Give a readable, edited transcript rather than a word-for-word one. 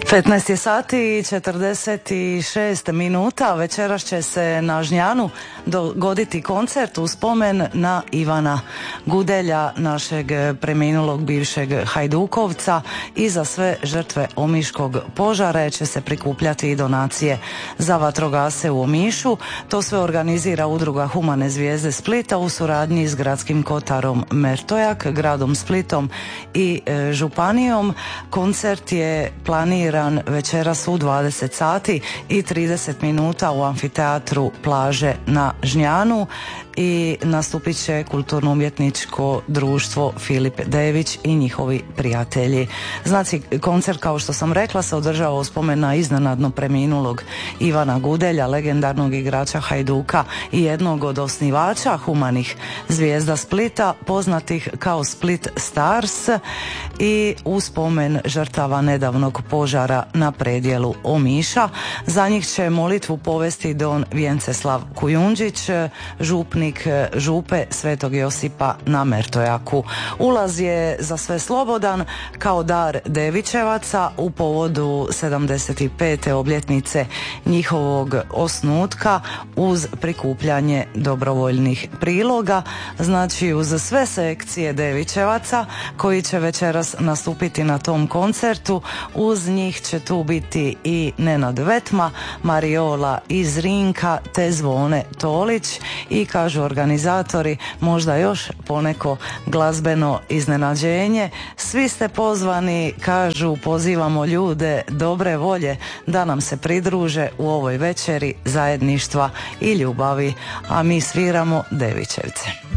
15 je sati i 46 minuta. Večeras će se na Žnjanu dogoditi koncert u spomen na Ivana Gudelja, našeg preminulog bivšeg hajdukovca, i za sve žrtve omiškog požara će se prikupljati i donacije za vatrogasce u Omišu. To sve organizira udruga Humane zvijezde Splita u suradnji s gradskim kotarom Mertojak, gradom Splitom i županijom. Koncert je planiran večeras u 20 sati i 30 minuta u amfiteatru Plaže na Žnjanu i nastupit će kulturno-umjetničko društvo Filip Dević i njihovi prijatelji. Znači, koncert, kao što sam rekla, se održava u spomen na iznenadno preminulog Ivana Gudelja, legendarnog igrača Hajduka i jednog od osnivača Humanih zvijezda Splita, poznatih kao Split Stars, i u spomen žrtava nedavnog požara na predjelu Omiša. Za njih će molitvu povesti don Vjenceslav Kujundžić, župnik župe Svetog Josipa na Mertojaku. Ulaz je za sve slobodan kao dar Devićevaca u povodu 75. obljetnice njihovog osnutka, uz prikupljanje dobrovoljnih priloga. Znači, uz sve sekcije Devićevaca koji će večeras nastupiti na tom koncertu, uz njih će tu biti i Nenad Vetma, Mariola iz Rinka te Zvone Tolić i, kažu organizatori, možda još poneko glazbeno iznenađenje. Svi ste pozvani, kažu, pozivamo ljude dobre volje da nam se pridruže u ovoj večeri zajedništva i ljubavi, a mi sviramo Devićevce.